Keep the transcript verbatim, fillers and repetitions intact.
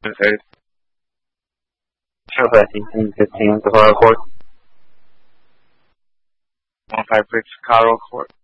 Okay. Sure, eighteen fifteen, the Royal Court. one five six Carroll Court.